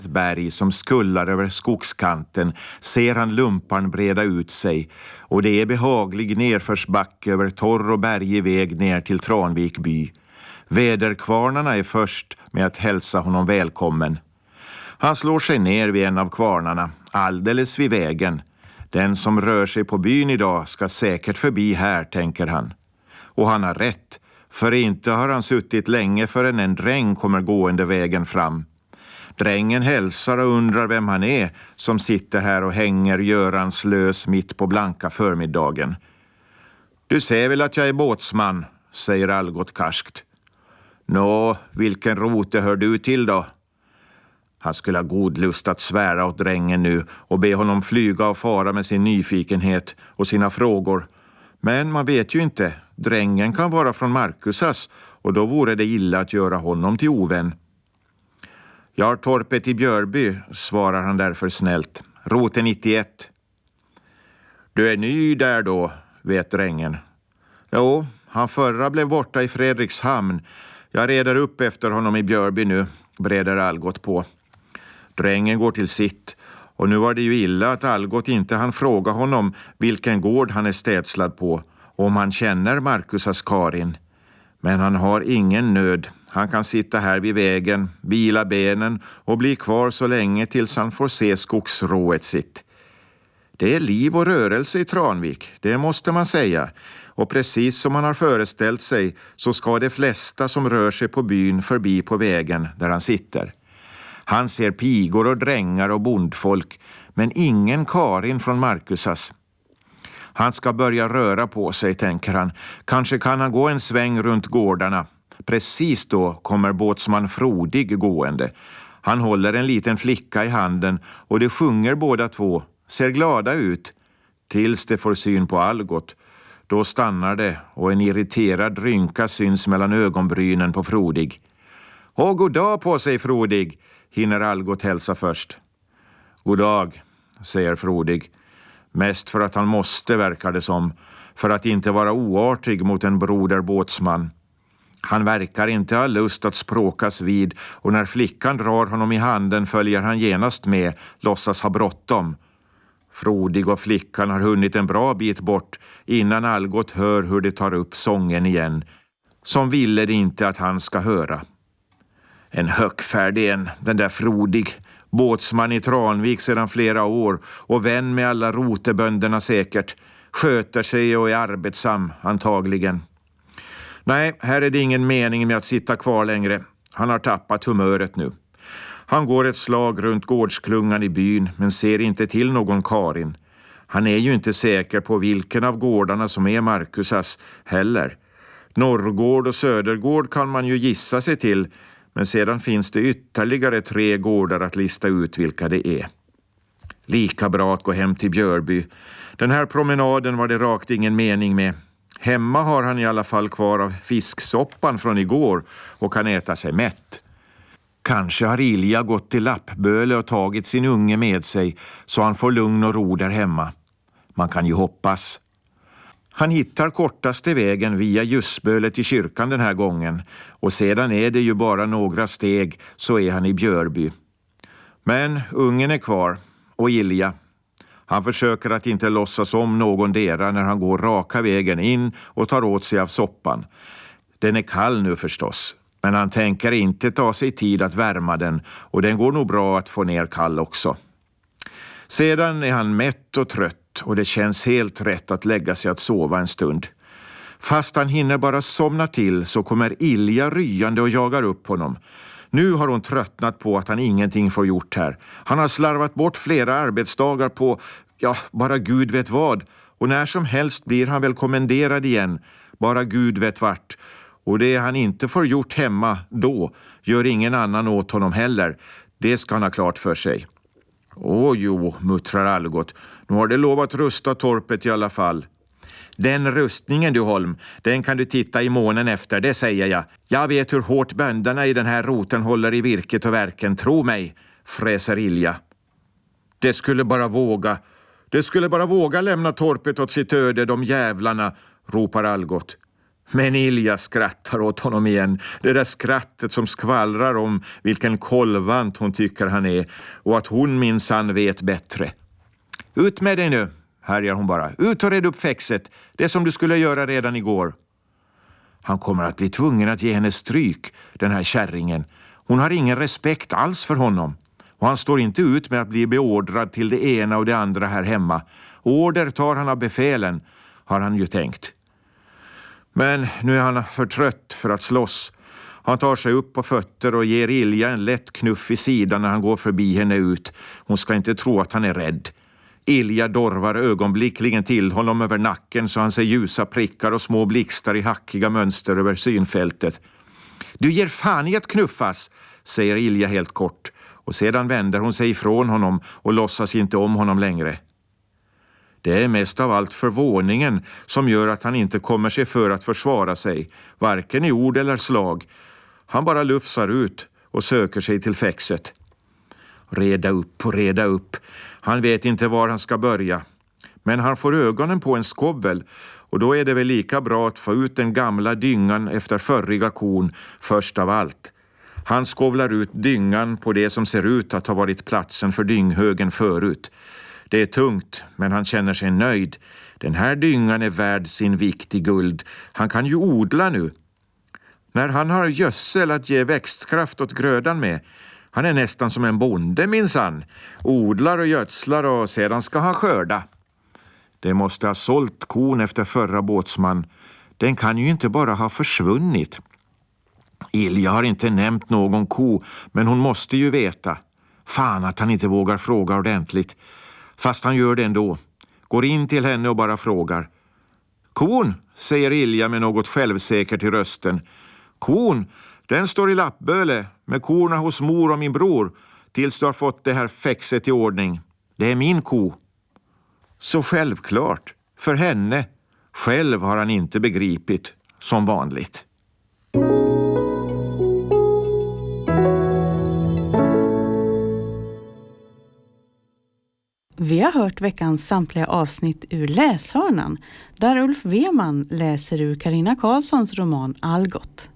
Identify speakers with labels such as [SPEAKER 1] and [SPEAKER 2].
[SPEAKER 1] berg som skullar över skogskanten ser han lumpan breda ut sig, och det är behaglig nerförsbacke över torr och bergig väg ner till Tranvik by. Väderkvarnarna är först med att hälsa honom välkommen. Han slår sig ner vid en av kvarnarna, alldeles vid vägen. Den som rör sig på byn idag ska säkert förbi här, tänker han. Och han har rätt, för inte har han suttit länge förrän en dräng kommer gående vägen fram. Drängen hälsar och undrar vem han är som sitter här och hänger göranslös mitt på blanka förmiddagen. Du ser väl att jag är båtsman, säger Algot karskt. Nå, vilken rote hör du till då? Han skulle ha god lust att svära åt drängen nu och be honom flyga och fara med sin nyfikenhet och sina frågor. Men man vet ju inte, drängen kan vara från Markusas och då vore det illa att göra honom till ovän. Jag har torpet i Björby, svarar han därför snällt. Rote 91. Du är ny där då, vet drängen. Jo, han förra blev borta i Fredrikshamn. Jag reder upp efter honom i Björby nu, breder Algot på. Drängen går till sitt, och nu var det ju illa att Algot inte han fråga honom vilken gård han är städslad på, och om han känner Markusas Karin. Men han har ingen nöd. Han kan sitta här vid vägen, vila benen och bli kvar så länge tills han får se skogsrået sitt. Det är liv och rörelse i Tranvik, det måste man säga. Och precis som man har föreställt sig så ska de flesta som rör sig på byn förbi på vägen där han sitter. Han ser pigor och drängar och bondfolk, men ingen Karin från Markusas. Han ska börja röra på sig, tänker han. Kanske kan han gå en sväng runt gårdarna. Precis då kommer båtsman Frodig gående. Han håller en liten flicka i handen och de sjunger båda två, ser glada ut. Tills de får syn på Algot. Då stannar det och en irriterad rynka syns mellan ögonbrynen på Frodig. Åh, god dag på sig, Frodig, hinner Algot hälsa först. God dag, säger Frodig. Mest för att han måste, verkar det som. För att inte vara oartig mot en broder båtsman. Han verkar inte ha lust att språkas vid, och när flickan drar honom i handen följer han genast med, låtsas ha bråttom. Frodig och flickan har hunnit en bra bit bort innan Algot hör hur de tar upp sången igen. Som ville det inte att han ska höra. En högfärdig en, den där Frodig. Båtsman i Tranvik sedan flera år och vän med alla rotebönderna säkert. Sköter sig och är arbetsam, antagligen. Nej, här är det ingen mening med att sitta kvar längre. Han har tappat humöret nu. Han går ett slag runt gårdsklungan i byn men ser inte till någon Karin. Han är ju inte säker på vilken av gårdarna som är Markusas heller. Norrgård och Södergård kan man ju gissa sig till, men sedan finns det ytterligare 3 gårdar att lista ut vilka det är. Lika bra att gå hem till Björby. Den här promenaden var det rakt ingen mening med. Hemma har han i alla fall kvar av fisksoppan från igår och kan äta sig mätt. Kanske har Ilja gått till Lappböle och tagit sin unge med sig så han får lugn och ro där hemma. Man kan ju hoppas. Han hittar kortaste vägen via Ljusböle till kyrkan den här gången, och sedan är det ju bara några steg så är han i Björby. Men ungen är kvar, och Ilja. Han försöker att inte låtsas om någon dera när han går raka vägen in och tar åt sig av soppan. Den är kall nu förstås, men han tänker inte ta sig tid att värma den, och den går nog bra att få ner kall också. Sedan är han mätt och trött, och det känns helt rätt att lägga sig att sova en stund. Fast han hinner bara somna till så kommer Ilja ryande och jagar upp honom. Nu har hon tröttnat på att han ingenting får gjort här. Han har slarvat bort flera arbetsdagar på, ja, bara Gud vet vad. Och när som helst blir han väl kommenderad igen, bara Gud vet vart. Och det han inte får gjort hemma då gör ingen annan åt honom heller. Det ska han ha klart för sig. Åh jo, muttrar Algot. Nu har det lovat rusta torpet i alla fall. Den rustningen du Holm, den kan du titta i månen efter, det säger jag. Jag vet hur hårt bönderna i den här roten håller i virket och verken, tro mig, fräser Ilja. Det skulle bara våga lämna torpet åt sitt öde, de jävlarna, ropar Algot. Men Ilja skrattar åt honom igen. Det där skrattet som skvallrar om vilken kolvant hon tycker han är och att hon minsann vet bättre. Ut med dig nu, härjar hon bara. Ut och red upp fäxet. Det som du skulle göra redan igår. Han kommer att bli tvungen att ge henne stryk, den här kärringen. Hon har ingen respekt alls för honom. Och han står inte ut med att bli beordrad till det ena och det andra här hemma. Order tar han av befälen, har han ju tänkt. Men nu är han för trött för att slåss. Han tar sig upp på fötter och ger Ilja en lätt knuff i sidan när han går förbi henne ut. Hon ska inte tro att han är rädd. Ilja dorvar ögonblickligen till honom över nacken så han ser ljusa prickar och små blixtar i hackiga mönster över synfältet. Du ger fan i att knuffas, säger Ilja helt kort. Och sedan vänder hon sig ifrån honom och låtsas inte om honom längre. Det är mest av allt förvåningen som gör att han inte kommer sig för att försvara sig, varken i ord eller slag. Han bara lufsar ut och söker sig till fäxet. Reda upp och reda upp. Han vet inte var han ska börja. Men han får ögonen på en skovel och då är det väl lika bra att få ut den gamla dyngan efter förriga kon först av allt. Han skovlar ut dyngan på det som ser ut att ha varit platsen för dynghögen förut. Det är tungt, men han känner sig nöjd. Den här dyngan är värd sin vikt i guld. Han kan ju odla nu. När han har gödsel att ge växtkraft åt grödan med. Han är nästan som en bonde minsann. Odlar och gödslar och sedan ska han skörda. Det måste ha sålt kon efter förra båtsman. Den kan ju inte bara ha försvunnit. Ilja har inte nämnt någon ko, men hon måste ju veta. Fan att han inte vågar fråga ordentligt. Fast han gör det ändå. Går in till henne och bara frågar. Kon, säger Ilja med något självsäkert i rösten. Kon, den står i Lappböle med korna hos mor och min bror tills du har fått det här fäxet i ordning. Det är min ko. Så självklart, för henne. Själv har han inte begripit, som vanligt.
[SPEAKER 2] Vi har hört veckans samtliga avsnitt ur Läshörnan, där Ulf Weman läser ur Carina Karlssons roman Algot.